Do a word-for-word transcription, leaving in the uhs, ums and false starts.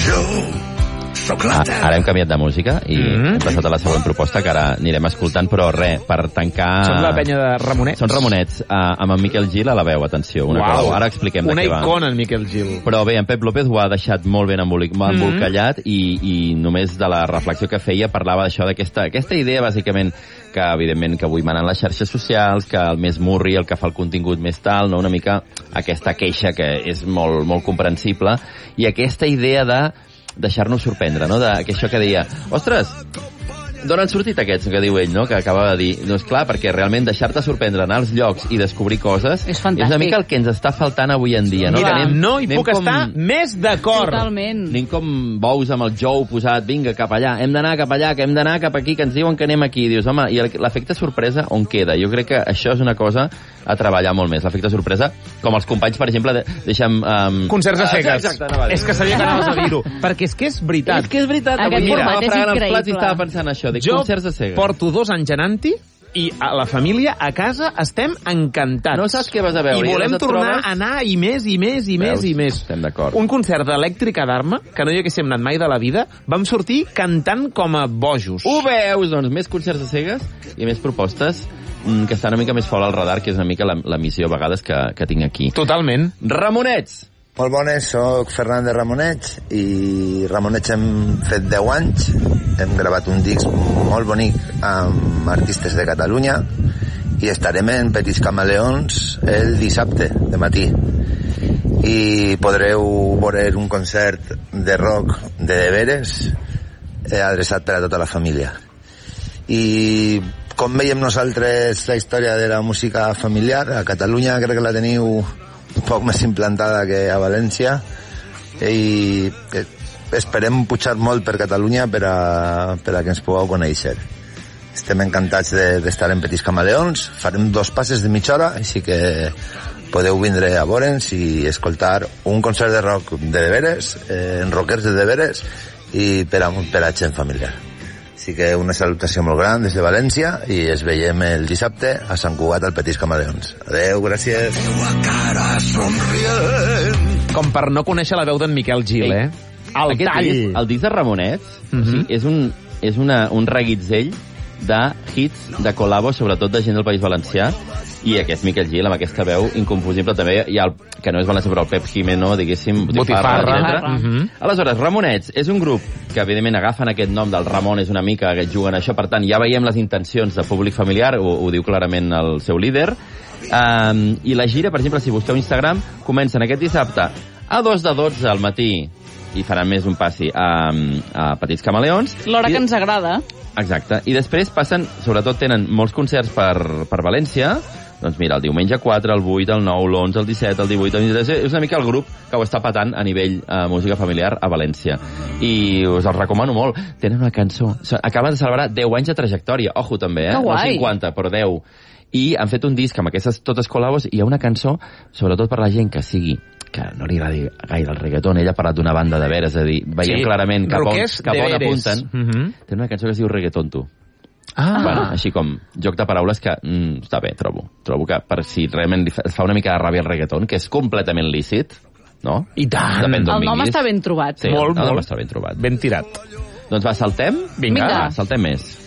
Ah, ara hem canviat de música i mm-hmm. hem passat a la següent proposta, que ara anirem escoltant, però res, per tancar... Són la penya de Ramonets. Són Ramonets, uh, amb en Miquel Gil a la veu, atenció. Una Uau, cosa, ara expliquem de què va. Una icona, en Miquel Gil. Però bé, en Pep López ho ha deixat molt ben embolcallat mm-hmm. i, i només de la reflexió que feia parlava d'això, d'aquesta aquesta idea, bàsicament, que evidentment que avui manen les xarxes socials, que el més murri, el que fa el contingut més tal, no? Una mica aquesta queixa que és molt, molt comprensible, i aquesta idea de deixar-nos sorprendre, no? De, que això que deia, ostres, d'on han sortit aquests, que diu ell, no? Que acaba de dir, no és clar, perquè realment deixar-te sorprendre, anar als llocs i descobrir coses és fantàstic. És una mica el que ens està faltant avui en dia, no? Mira, anem, no hi puc com... estar més d'acord. Totalment. Anem com bous amb el jou posat, vinga, cap allà, hem d'anar cap allà, que hem d'anar cap aquí, que ens diuen que anem aquí. Dius, home, i l'efecte sorpresa on queda? Jo crec que això és una cosa a treballar molt més, l'efecte sorpresa, com els companys, per exemple, de, deixem... Um... Concerts a cegues. Exacte, no va dir. És que sabia que anaves a dir-ho, perquè és que és veritat. És que és veritat. Aquest format és increïble. I estava pensant això, de jo concerts a cegues. Porto dos anys anant-hi i a la família, a casa, estem encantats. No saps què vas a veure. I volem I tornar trobes... a anar i més, i més, i Veus? més, i més. Estem d'acord. Un concert d'Elèctrica d'Arma, que no hi haguéssim anat mai de la vida, vam sortir cantant com a bojos. Ho veus? Doncs més concerts a cegues i més propostes mm, que estan una mica més fora al radar, que és una mica la, la missió a vegades que, que tinc aquí. Totalment. Ramonets! Molt bones, soc Ferran de Ramonets i Ramonets hem fet deu anys, hem gravat un disc molt bonic amb artistes de Catalunya i estarem en Petits Camaleons el dissabte de matí i podreu veure un concert de rock de deberes eh, adreçat per a tota la família. I com veiem nosaltres la història de la música familiar, a Catalunya crec que la teniu un poc més implantada que a València i esperem pujar molt per Catalunya per a, per a que ens pugueu conèixer. Estem encantats d'estar de, en Petits Camaleons, farem dos passes de mitja hora, així que podeu vindre a veure'ns i escoltar un concert de rock de deberes, eh, en rockers de deberes i per a, per a gent familiar. Així que una salutació molt gran des de València i es veiem el dissabte a Sant Cugat al Petits Camaleons. Adeu, gràcies. Com per no conèixer la veu d'en Miquel Gil, eh? El Aquest tall! Disc, el disc de Ramonets, mm-hmm. o sigui, és, un, és una, un reguitzell de hits, de col·labos, sobretot de gent del País Valencià, i aquest Miquel Gil, amb aquesta veu inconfusible també, hi ha el, que no és valencià, però el Pep Jimeno, diguéssim, Botifarra. Mm-hmm. Aleshores, Ramonets és un grup que, evidentment, agafen aquest nom del Ramon, és una mica que juguen això, per tant, ja veiem les intencions de públic familiar, ho, ho diu clarament el seu líder, um, i la gira, per exemple, si busqueu Instagram, comencen aquest dissabte a dos de dotze al matí, i faran més un passi a, a Petits Camaleons. L'hora I, que ens agrada. Exacte. I després passen, sobretot tenen molts concerts per, per València, doncs mira, el diumenge quatre, el vuit, el nou, l'onze, el disset, el divuit, el vint-i-tres, és una mica el grup que ho està patant a nivell eh, música familiar a València. I us el recomano molt. Tenen una cançó. Acaben de celebrar deu anys de trajectòria. Ojo, també, eh? Que guai. No cinquanta, però deu. I han fet un disc amb aquestes totes col·labos i hi ha una cançó, sobretot per la gent que sigui que no li agradi gaire el reggaeton. Ella ha parlat d'una banda de veres, és a dir, veiem sí, clarament cap on, cap on apunten. Mm-hmm. Té una cançó que es diu Reggaeton, tu. Ah. Bueno, així com joc de paraules que mm, està bé, trobo. Trobo que per si realment fa, fa una mica de ràbia el reggaeton, que és completament lícit, no? I tant! El nom vinguis. Està ben trobat. Sí, molt, el nom molt. està ben trobat. Ben tirat. Doncs va, saltem? Vinga. Va, saltem més.